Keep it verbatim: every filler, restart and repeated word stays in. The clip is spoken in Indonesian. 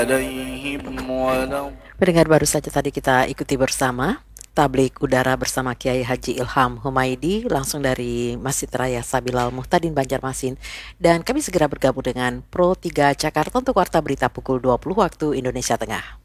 عليهم ولا Pendengar baru saja tadi kita ikuti bersama Tablik Udara bersama Kiai Haji Ilham Humaidi langsung dari Masjid Raya Sabilal Muhtadin Banjarmasin, dan kami segera bergabung dengan Pro tiga Jakarta untuk Warta Berita pukul dua puluh waktu Indonesia Tengah.